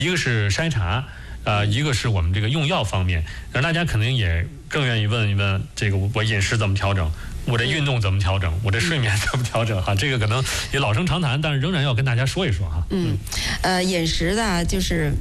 一个是筛查，一个是我们这个用药方面。让大家肯定也更愿意问一问，这个我饮食怎么调整，我这运动怎么调整，我这睡眠怎么调整哈？这个可能也老生常谈，但是仍然要跟大家说一说哈。 饮食的就是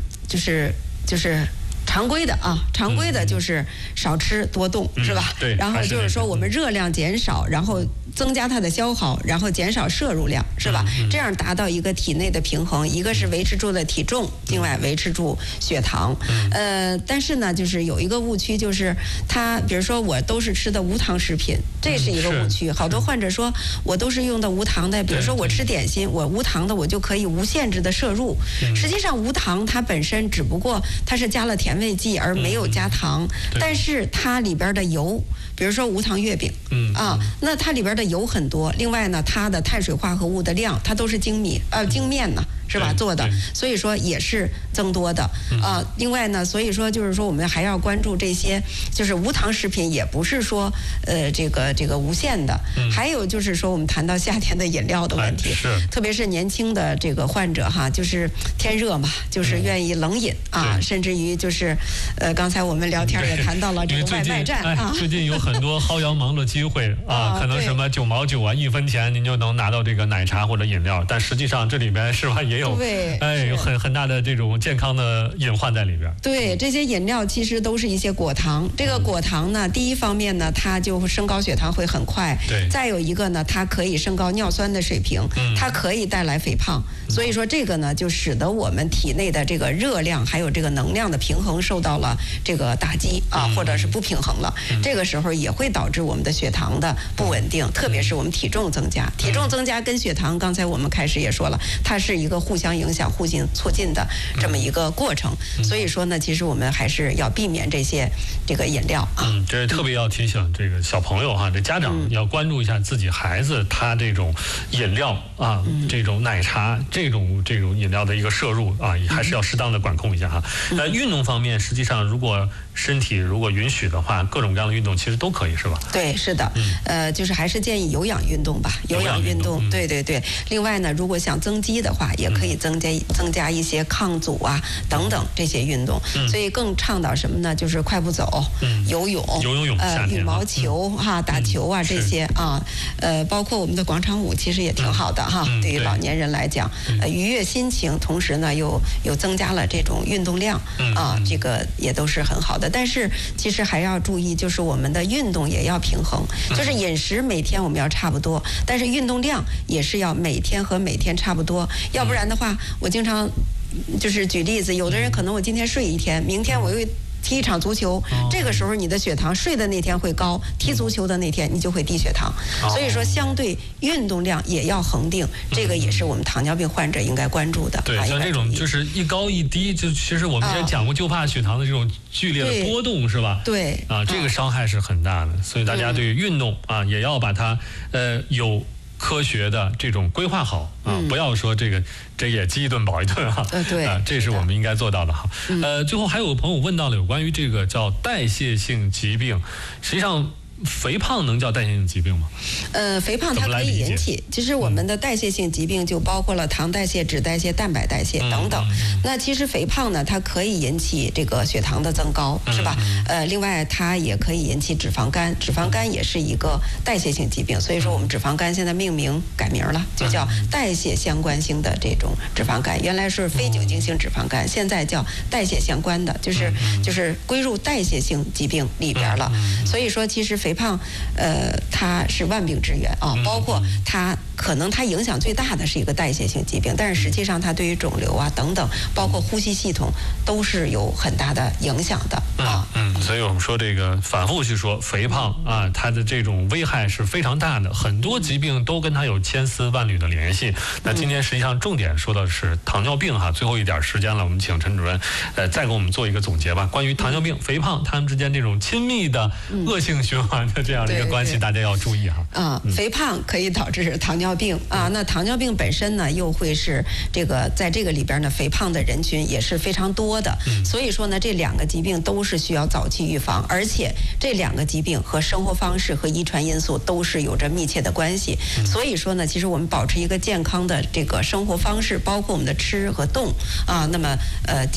常规的啊，常规的就是少吃多动，是吧？ 对。 然后就是说我们热量减少，然后增加它的消耗，然后减少摄入量，是吧？这样达到一个体内的平衡，一个是维持住了体重，另外维持住血糖。但是呢，就是有一个误区，就是比如说我都是吃的无糖食品，这是一个误区。好多患者说我都是用的无糖的，比如说我吃点心，我无糖的我就可以无限制的摄入。实际上无糖它本身只不过它是加了甜味剂而没有加糖，但是它里边的油，比如说无糖月饼，那它里边的油很多，另外呢，它的碳水化合物的量，它都是精面呢，是吧做的，所以说也是增多的另外呢，所以说就是说我们还要关注这些，就是无糖食品也不是说这个无限的，还有就是说我们谈到夏天的饮料的问题，特别是年轻的这个患者哈，就是天热嘛，就是愿意冷饮甚至于就是刚才我们聊天也谈到了这个外卖站最近有很多薅羊毛的机会可能什么9毛9啊，1分钱您就能拿到这个奶茶或者饮料，但实际上这里边是吧也有有很大的这种健康的隐患在里边。 对，这些饮料其实都是一些果糖，这个果糖呢，第一方面呢，它就升高血糖会很快，再有一个呢，它可以升高尿酸的水平，它可以带来肥胖，所以说这个呢，就使得我们体内的这个热量还有这个能量的平衡受到了这个打击或者是不平衡了，这个时候也会导致我们的血糖的不稳定，特别是我们体重增加，体重增加跟血糖，刚才我们开始也说了，它是一个互相影响、互相促进的这么一个过程，所以说呢，其实我们还是要避免这个饮料这特别要提醒这个小朋友哈，这家长要关注一下自己孩子他这种饮料这种奶茶这种饮料的一个摄入还是要适当的管控一下哈。运动方面，实际上如果身体如果允许的话，各种各样的运动其实都可以，是吧？ 对，是的，就是还是建议有氧运动吧，有氧运动，对。另外呢，如果想增肌的话，也可以增加一些抗阻等等这些运动。所以更倡导什么呢？就是快步走、游泳、羽毛球打球这些包括我们的广场舞，其实也挺好的对于老年人来讲，愉悦心情，同时呢又增加了这种运动量这个也都是很好的。但是其实还要注意，就是我们的运动也要平衡，就是饮食每天我们要差不多，但是运动量也是要每天和每天差不多，要不然的话，我经常就是举例子，有的人可能我今天睡一天，明天我又踢一场足球，这个时候你的血糖睡的那天会高，踢足球的那天你就会低血糖，所以说相对运动量也要恒定，这个也是我们糖尿病患者应该关注的。 对，像这种就是一高一低，就其实我们之前讲过，就怕血糖的这种剧烈的波动，是吧？ 对这个伤害是很大的，所以大家对于运动也要把它有科学的这种规划好不要说这也饥一顿饱一顿对这是我们应该做到的最后还有个朋友问到了有关于这个叫代谢性疾病，实际上肥胖能叫代谢性疾病吗？ 肥胖它可以引起，其实我们的代谢性疾病就包括了糖代谢、脂代谢、蛋白代谢等等。那其实肥胖呢，它可以引起这个血糖的增高，是吧？另外它也可以引起脂肪肝，脂肪肝也是一个代谢性疾病，所以说我们脂肪肝现在改名了，就叫代谢相关性的这种脂肪肝，原来是非酒精性脂肪肝，现在叫代谢相关的，就是归入代谢性疾病里边了。所以说其实肥胖它是万病之源包括它可能它影响最大的是一个代谢性疾病，但是实际上它对于肿瘤等等，包括呼吸系统都是有很大的影响的所以我们说这个反复去说肥胖它的这种危害是非常大的，很多疾病都跟它有千丝万缕的联系。那今天实际上重点说的是糖尿病最后一点时间了，我们请陈主任再给我们做一个总结吧，关于糖尿病、肥胖它们之间这种亲密的恶性循环的这样的一个关系，大家要注意肥胖可以导致糖尿病那糖尿病本身呢，又会是在这个里边呢，肥胖的人群也是非常多的。所以说呢，这两个疾病都是需要早期预防，而且这两个疾病和生活方式和遗传因素都是有着密切的关系。所以说呢，其实我们保持一个健康的这个生活方式，包括我们的吃和动那么